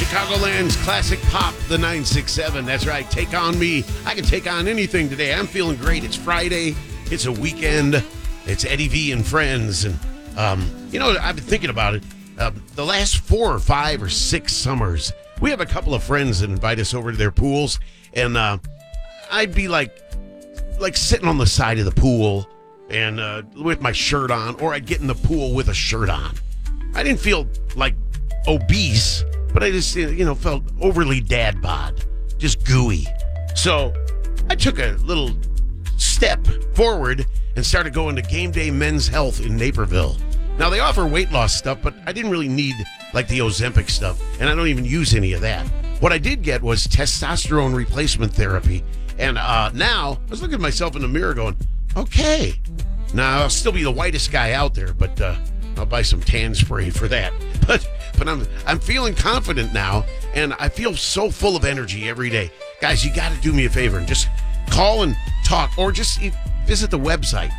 Chicagoland's classic pop, the 967. That's right. Take on me. I can take on anything today. I'm feeling great. It's Friday. It's a weekend. It's Eddie V and friends. And, I've been thinking about it. The last 4 or 5 or 6 summers, we have a couple of friends that invite us over to their pools. And I'd be like sitting on the side of the pool and with my shirt on, or I'd get in the pool with a shirt on. I didn't feel like obese, but I just, felt overly dad bod, just gooey. So I took a little step forward and started going to Game Day Men's Health in Naperville. Now, they offer weight loss stuff, but I didn't really need like the Ozempic stuff, and I don't even use any of that. What I did get was testosterone replacement therapy, and now I was looking at myself in the mirror going, okay, now I'll still be the whitest guy out there, but I'll buy some tan spray for that. But I'm feeling confident now, and I feel so full of energy every day. Guys, you got to do me a favor and just call and talk, or just visit the website,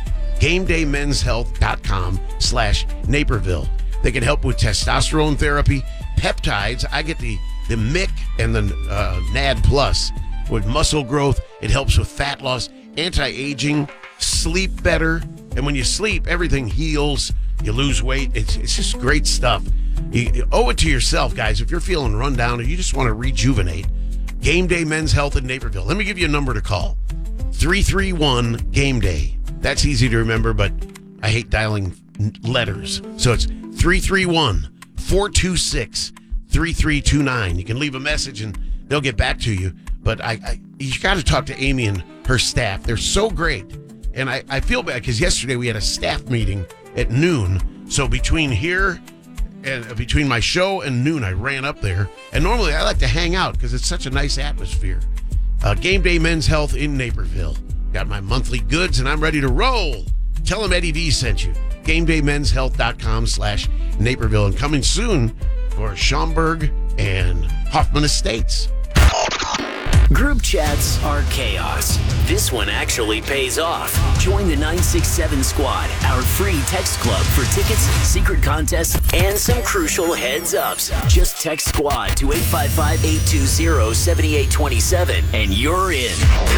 GameDayMen'sHealth.com/Naperville. They can help with testosterone therapy, peptides. I get the MIC and the NAD Plus with muscle growth. It helps with fat loss, anti-aging, sleep better. And when you sleep, everything heals. You lose weight. It's just great stuff. You owe it to yourself, guys. If you're feeling run down or you just want to rejuvenate, Game Day Men's Health in Naperville. Let me give you a number to call. 331-GAME-DAY. That's easy to remember, but I hate dialing letters. So it's 331-426-3329. You can leave a message and they'll get back to you. But you got to talk to Amy and her staff. They're so great. And I feel bad because yesterday we had a staff meeting at noon. So between here and between my show and noon, I ran up there. And normally I like to hang out because it's such a nice atmosphere. Game Day Men's Health in Naperville. Got my monthly goods and I'm ready to roll. Tell them Eddie V sent you. GameDayMen'sHealth.com/Naperville. And coming soon for Schaumburg and Hoffman Estates. Group chats are chaos. This one actually pays off. Join the 967 Squad, our free text club for tickets, secret contests, and some crucial heads-ups. Just text SQUAD to 855-820-7827 and you're in.